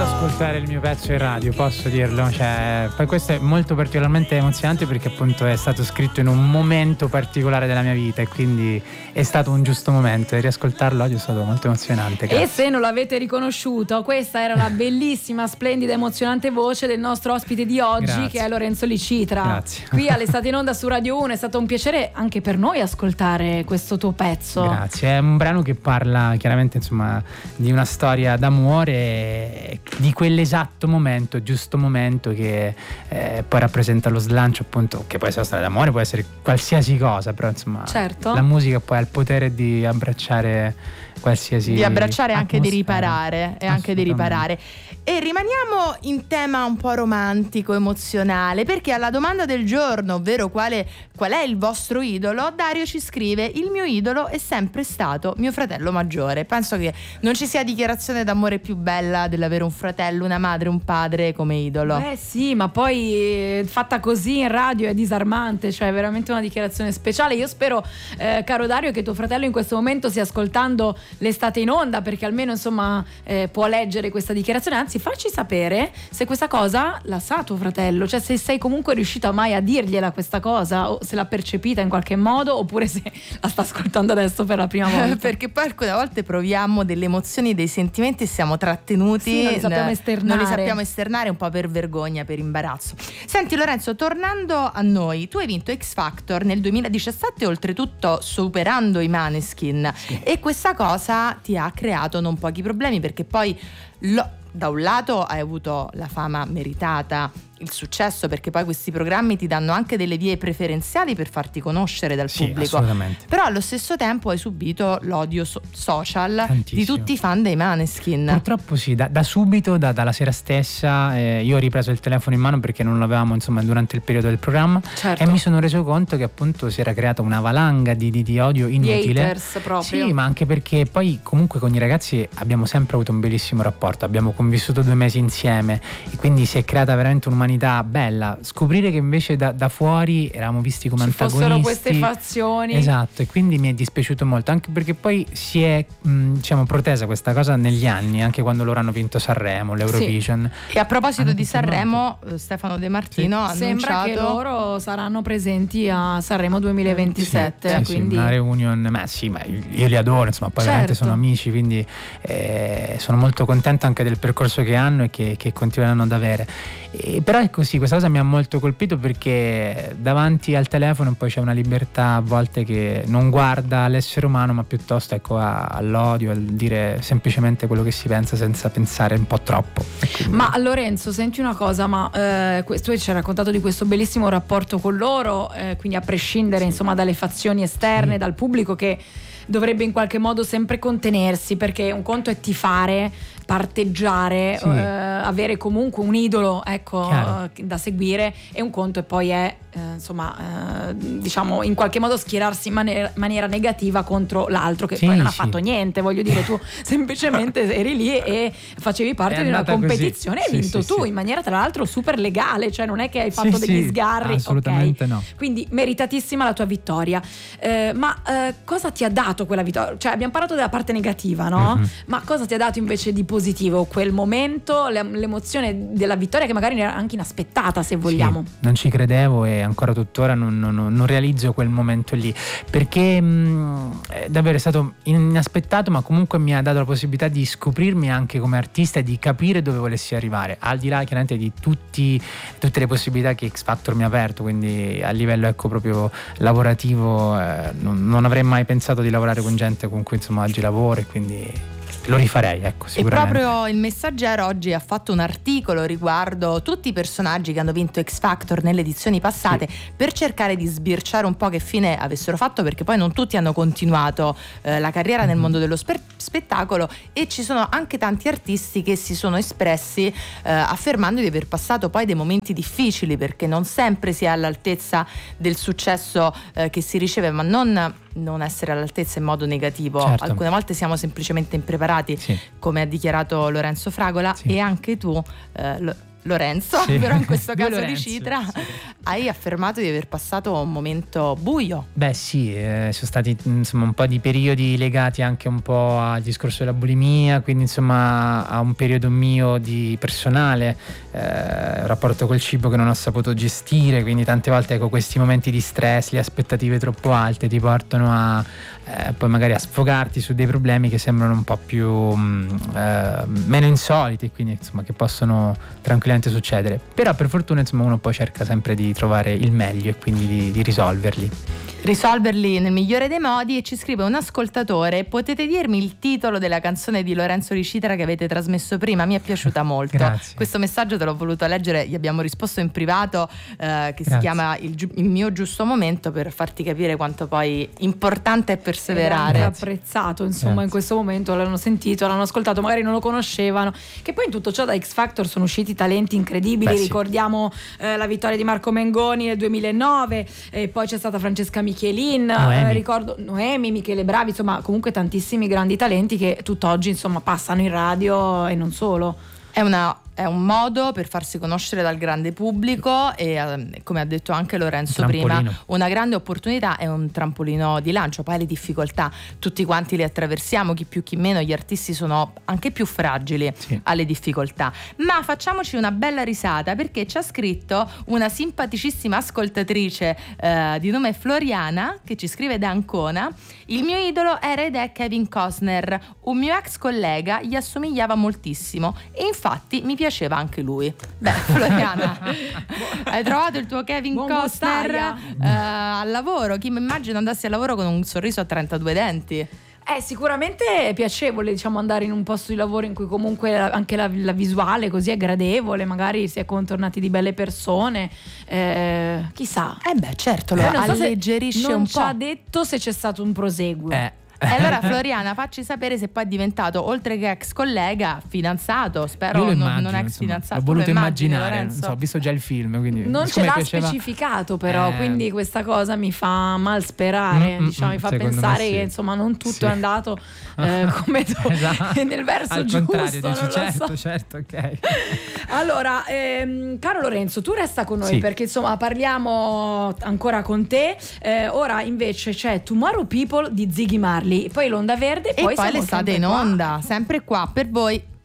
ascoltare il mio pezzo in radio, posso dirlo, cioè, poi questo è molto particolarmente emozionante perché appunto è stato scritto in un momento particolare della mia vita e quindi è stato un giusto momento e riascoltarlo oggi è stato molto emozionante. Grazie. E se non l'avete riconosciuto, questa era la bellissima, splendida, emozionante voce del nostro ospite di oggi. Grazie. Che è Lorenzo Licitra. Grazie. Qui all'Estate in Onda su Radio 1 è stato un piacere anche per noi ascoltare questo tuo pezzo. Grazie, è un brano che parla chiaramente insomma di una storia d'amore, di quell'esatto momento, giusto momento che poi rappresenta lo slancio, appunto, che può essere una storia d'amore, può essere qualsiasi cosa, però insomma certo. La musica poi ha il potere di abbracciare qualsiasi, di abbracciare e anche di riparare, E rimaniamo in tema un po' romantico, emozionale, perché alla domanda del giorno, ovvero qual è il vostro idolo, Dario ci scrive: il mio idolo è sempre stato mio fratello maggiore. Penso che non ci sia dichiarazione d'amore più bella dell'avere un fratello, una madre, un padre come idolo. Sì, ma poi fatta così in radio è disarmante, cioè è veramente una dichiarazione speciale. Io spero, caro Dario, che tuo fratello in questo momento stia ascoltando l'Estate in Onda, perché almeno insomma può leggere questa dichiarazione. Anzi, facci sapere se questa cosa la sa tuo fratello, cioè se sei comunque riuscito mai a dirgliela questa cosa, o se l'ha percepita in qualche modo, oppure se la sta ascoltando adesso per la prima volta. Perché poi alcune volte proviamo delle emozioni, dei sentimenti e siamo trattenuti, sì, non li sappiamo esternare, un po' per vergogna, per imbarazzo. Senti Lorenzo, tornando a noi, tu hai vinto X Factor nel 2017, oltretutto superando i Maneskin, sì. E questa cosa ti ha creato non pochi problemi, perché poi da un lato hai avuto la fama meritata, il successo, perché poi questi programmi ti danno anche delle vie preferenziali per farti conoscere dal pubblico. Assolutamente. Però allo stesso tempo hai subito l'odio social tantissimo. Di tutti i fan dei Maneskin. Purtroppo sì, da subito, dalla sera stessa, io ho ripreso il telefono in mano perché non l'avevamo insomma durante il periodo del programma, certo. E mi sono reso conto che appunto si era creata una valanga di odio inutile. Di haters proprio. Sì, ma anche perché poi comunque con i ragazzi abbiamo sempre avuto un bellissimo rapporto, abbiamo convissuto 2 mesi insieme e quindi si è creata veramente un'umanità bella. Scoprire che invece da fuori eravamo visti come antagonisti, fossero queste fazioni. Esatto, e quindi mi è dispiaciuto molto, anche perché poi si è diciamo protesa questa cosa negli anni, anche quando loro hanno vinto Sanremo, l'Eurovision. Sì. E a proposito di Sanremo, Stefano De Martino ha sembra annunciato che loro saranno presenti a Sanremo 2027, sì, quindi una reunion, ma io li adoro, insomma, poi veramente sono amici, quindi sono molto contento anche del percorso che hanno e che continueranno ad avere. Però è così, questa cosa mi ha molto colpito perché davanti al telefono poi c'è una libertà a volte che non guarda l'essere umano, ma piuttosto all'odio, al dire semplicemente quello che si pensa senza pensare un po' troppo. Ma Lorenzo, senti una cosa, tu ci hai raccontato di questo bellissimo rapporto con loro, quindi a prescindere insomma dalle fazioni esterne, dal pubblico che dovrebbe in qualche modo sempre contenersi, perché un conto è tifare, parteggiare, avere comunque un idolo, da seguire, e un conto e poi è diciamo in qualche modo schierarsi in maniera negativa contro l'altro che poi non ha fatto niente, voglio dire, tu semplicemente eri lì e facevi parte di una competizione e hai vinto tu in maniera tra l'altro super legale, cioè non è che hai fatto degli sgarri, assolutamente no. Quindi meritatissima la tua vittoria, cosa ti ha dato quella vittoria? Cioè abbiamo parlato della parte negativa, no? Mm-hmm. Ma cosa ti ha dato invece di positivo quel momento, l'emozione della vittoria che magari era anche inaspettata, se vogliamo? Sì, non ci credevo e ancora tuttora non realizzo quel momento lì, perché davvero è stato inaspettato, ma comunque mi ha dato la possibilità di scoprirmi anche come artista e di capire dove volessi arrivare, al di là chiaramente di tutte le possibilità che X Factor mi ha aperto, quindi a livello proprio lavorativo non avrei mai pensato di lavorare con gente con cui insomma oggi lavoro, e quindi lo rifarei, sicuramente. E proprio il Messaggero oggi ha fatto un articolo riguardo tutti i personaggi che hanno vinto X Factor nelle edizioni passate, per cercare di sbirciare un po' che fine avessero fatto, perché poi non tutti hanno continuato la carriera nel mondo dello spettacolo, e ci sono anche tanti artisti che si sono espressi affermando di aver passato poi dei momenti difficili, perché non sempre si è all'altezza del successo che si riceve, ma non essere all'altezza in modo negativo. Certo. Alcune volte siamo semplicemente impreparati, come ha dichiarato Lorenzo Fragola, e anche tu Lorenzo, Sì. però in questo Due caso Lorenzo, di Citra, sì. hai affermato di aver passato un momento buio. Beh sì, sono stati insomma un po' di periodi legati anche un po' al discorso della bulimia, quindi insomma a un periodo mio di personale, un rapporto col cibo che non ho saputo gestire, quindi tante volte ecco questi momenti di stress, le aspettative troppo alte ti portano a poi magari a sfogarti su dei problemi che sembrano un po' più meno insoliti, quindi insomma che possono tranquillamente succedere, però per fortuna insomma uno poi cerca sempre di trovare il meglio e quindi di risolverli nel migliore dei modi. E ci scrive un ascoltatore: potete dirmi il titolo della canzone di Lorenzo Di Citra che avete trasmesso prima? Mi è piaciuta molto. Grazie. Questo messaggio te l'ho voluto leggere, gli abbiamo risposto in privato, che si chiama il mio giusto momento, per farti capire quanto poi importante è perseverare. È apprezzato insomma in questo momento, l'hanno sentito, l'hanno ascoltato, magari non lo conoscevano, che poi in tutto ciò da X Factor sono usciti talenti incredibili. Sì. Ricordiamo la vittoria di Marco Mengoni nel 2009, e poi c'è stata Francesca Michelin, ricordo Noemi, Michele Bravi, insomma comunque tantissimi grandi talenti che tutt'oggi insomma passano in radio e non solo. È un modo per farsi conoscere dal grande pubblico e, come ha detto anche Lorenzo prima, una grande opportunità e un trampolino di lancio. Poi le difficoltà tutti quanti le attraversiamo, chi più chi meno, gli artisti sono anche più fragili alle difficoltà, ma facciamoci una bella risata, perché ci ha scritto una simpaticissima ascoltatrice di nome Floriana, che ci scrive da Ancona: il mio idolo era ed è Kevin Costner, un mio ex collega gli assomigliava moltissimo e infatti mi piaceva anche lui. Beh, Floriana, hai trovato il tuo Kevin Costner al lavoro? Chi mi immagino andassi al lavoro con un sorriso a 32 denti. Sicuramente è piacevole, diciamo, andare in un posto di lavoro in cui comunque anche la visuale così è gradevole, magari si è contornati di belle persone, chissà. Certo, lo alleggerisce un po'. Non ci ha detto se c'è stato un proseguo. E allora Floriana, facci sapere se poi è diventato, oltre che ex collega, fidanzato. Spero non ex fidanzato. L'ho voluto immaginare, Lorenzo. Non so, ho visto già il film, quindi non ce l'ha specificato, però quindi questa cosa mi fa mal sperare, diciamo, mi fa pensare che insomma non tutto è andato come nel verso al giusto. Contrario, dici, non lo certo, ok. Allora, caro Lorenzo, tu resta con noi perché insomma parliamo ancora con te. Ora invece c'è Tomorrow People di Ziggy Marley, poi l'Onda Verde e poi l'estate in onda, sempre qua per voi.